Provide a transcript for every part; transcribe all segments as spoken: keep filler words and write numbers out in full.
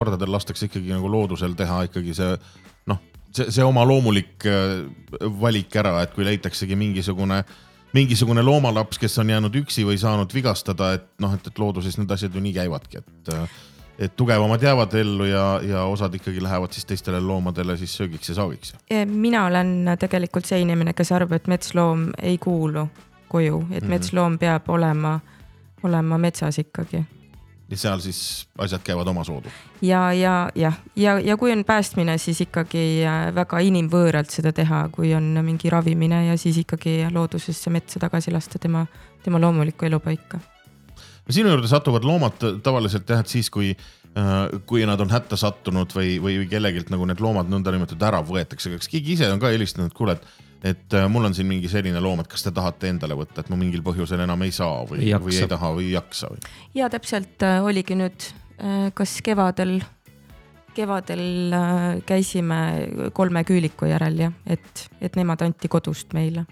kordadel lastakse ikkagi nagu loodusel teha ikkagi see, noh, see, see oma loomulik valik ära, et kui leitaksegi mingisugune, mingisugune loomalaps, kes on jäänud üksi või saanud vigastada, et, noh, et, et looduses need asjad ju nii käivadki, et, et tugevamad jäävad ellu ja, ja osad ikkagi lähevad siis teistele loomadele siis söögiks ja saagiks. Mina olen tegelikult see inimene, kes arvab, et metsloom ei kuulu koju, et mm-hmm. metsloom peab olema, olema metsas ikkagi. Ja seal siis asjad käivad oma soodu. Ja, ja, ja, ja, ja kui on päästmine, siis ikkagi väga inimvõõralt seda teha, kui on mingi ravimine ja siis ikkagi loodusesse metsa tagasi lasta tema, tema loomulikku elupaika. Sinu juurde satuvad loomad tavaliselt jah, et siis, kui, kui nad on hätta sattunud või, või kellegilt nagu need loomad nõnda nimetud ära võetakse. Kas keegi ise on ka helistanud, kuule, et, et mul on siin mingi selline loom, et kas te tahate endale võtta, et ma mingil põhjusel enam ei saa või, või ei taha või ei jaksa? Või? Ja täpselt oligi nüüd, kas kevadel, kevadel käisime kolme küüliku järel, ja, et, et nemad anti kodust meile.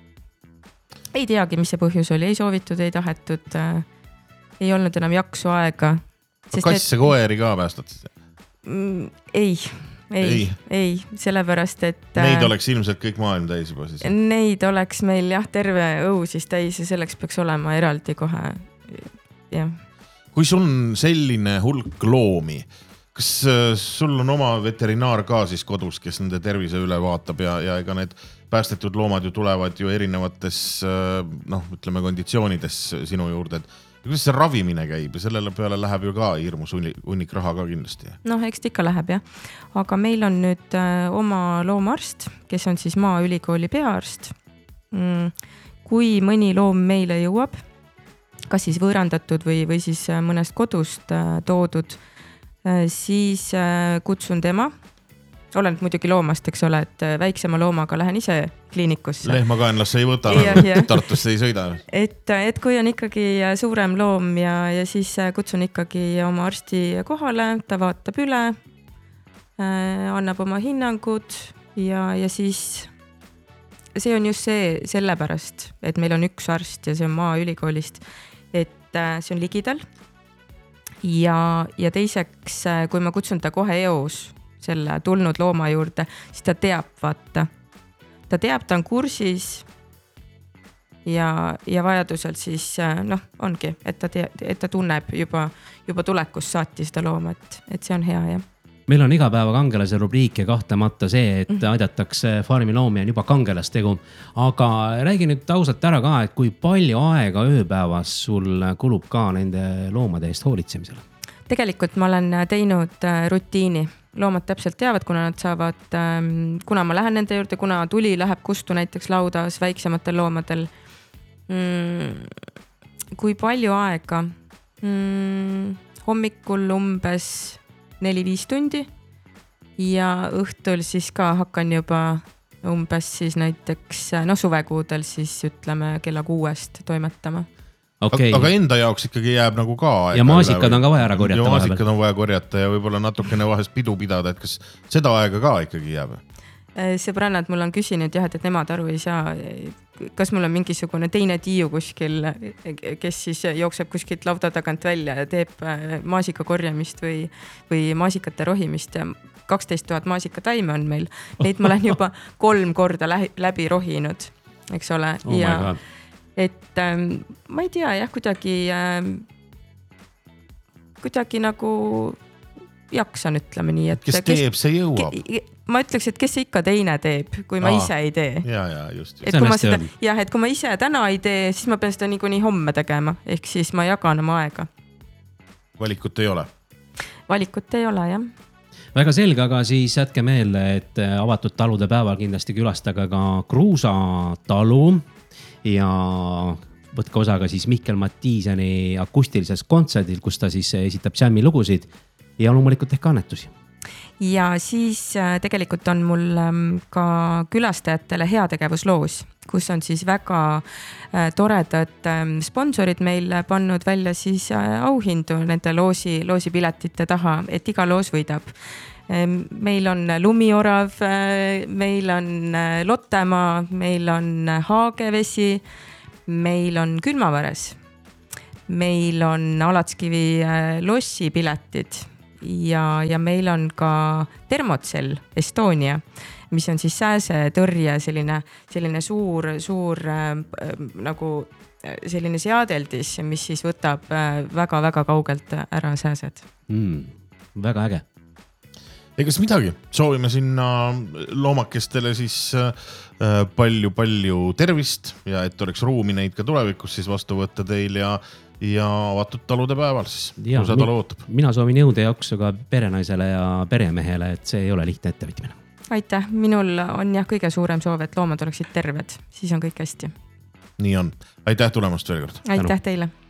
Ei teagi, mis see põhjus oli, ei soovitud, ei tahetud, ei olnud enam jaksu aega. Kasse koeri ka päästad? Mm, ei, ei, ei, ei, sellepärast, et... Neid oleks ilmselt kõik maailm täis juba siis? Neid oleks meil jah, terve õu siis täis ja selleks peaks olema eraldi kohe. Ja. Kui sul on selline hulk loomi, kas sul on oma veterinaar ka siis kodus, kes nende tervise üle vaatab ja, ja ega need päästetud loomad ju tulevad ju erinevates, noh, ütleme konditsioonides sinu juurde, et kuidas see ravimine käib ja sellele peale läheb ju ka hirmus hunnik raha ka kindlasti? Noh, eks ikka läheb jah. Aga meil on nüüd oma loomaarst, kes on siis Maaülikooli peaarst. Kui mõni loom meile jõuab, kas siis võõrandatud või, või siis mõnest kodust toodud, siis kutsun tema. Olen muidugi loomast, eks ole, et väiksema loomaga lähen ise kliinikusse. Lehmakaenlasse ei võta, ja, ja. Tartusse ei sõida. Et, et kui on ikkagi suurem loom ja, ja siis kutsun ikkagi oma arsti kohale, ta vaatab üle, annab oma hinnangud ja, ja siis see on just see sellepärast, et meil on üks arst ja see on Maaülikoolist, et see on ligidal ja, ja teiseks, kui ma kutsun ta kohe eos selle tulnud looma juurde, siis ta teab, vaata. Ta teab, ta on kursis ja, ja vajadusel siis, noh, ongi, et ta, te, et ta tunneb juba, juba tulekus saati seda looma, et, et see on hea, jah. Meil on iga päeva kangelase rubriik ja kahtlemata see, et aidatakse farmi loomi on juba kangelastegu. Aga räägi nüüd ausalt ära ka, et kui palju aega ööpäevas sul kulub ka nende loomade eest hoolitsemisele? Tegelikult ma olen teinud rutiini. Loomad täpselt teavad, kuna nad saavad, kuna ma lähen nende juurde, kuna tuli läheb kustu näiteks laudas väiksematel loomadel. Kui palju aega? Hommikul umbes neli-viis tundi ja õhtul siis ka hakkan juba umbes siis näiteks, no suvekuudel siis ütleme kella kuuest toimetama. Okay. Aga enda jaoks ikkagi jääb nagu ka aega. Ja maasikad on ka vaja ära korjata. Ja maasikad on vaja korjata ja võib-olla natukene vahest pidu pidada, et kas seda aega ka ikkagi jääb? Sõbrannad mul on küsinud jah, et nemad aru ei saa, kas mul on mingisugune teine tiiu kuskil, kes siis jookseb kuskilt lauda tagant välja ja teeb maasika korjamist või, või maasikate rohimist ja kaksteist tuhat maasika taime on meil. Neid ma olen juba kolm korda läbi rohinud, eks ole. Oh ja et ähm, ma ei tea jah, kuidagi ähm, kuidagi nagu jaksan, ütleme nii, et kes teeb, kes, see jõuab ke, ma ütleks, et kes ikka teine teeb, kui ma Aa, ise ei tee ja, ja, just, just. Et kui ma seda, jah, et kui ma ise täna ei tee, siis ma pean seda nii kuni homme tegema, ehk siis ma jagan oma aega. Valikut ei ole? Valikut ei ole, jah. Väga selge, aga siis jätke meelde, et avatud talude päeval kindlasti külastage ka Kruusa talu ja võtke osaga siis Mihkel Mattiiseni akustilises kontserdil, kus ta siis esitab jammi lugusid ja loomulikult ehk annetusi. Ja siis tegelikult on mul ka külastajatele heategevusloos, kus on siis väga toredad sponsorid meil pannud välja siis auhindu nende loosi, loosipiletite taha, et iga loos võidab. Meil on Lumiorav, meil on Lottemaa, meil on Haagevesi, meil on Külmavares, meil on Alatskivi lossi piletid ja, ja meil on ka Thermocell Estonia, mis on siis sääsetõrje selline, selline suur, suur äh, nagu selline seadeldis, mis siis võtab väga-väga kaugelt ära sääsed. Mm, väga äge. Egas midagi, soovime sinna loomakestele siis palju-palju tervist ja et oleks ruumi neid ka tulevikus siis vastu võtta teil ja, ja avatud talude päeval siis, kui see talu ootab. Mina soovin jõuda jaksu ka perenaisele ja peremehele, et see ei ole lihtne ettevõtmine. Aitäh, minul on jah kõige suurem soov, et loomad oleksid terved, siis on kõik hästi. Nii on. Aitäh tulemast veel kord. Aitäh teile.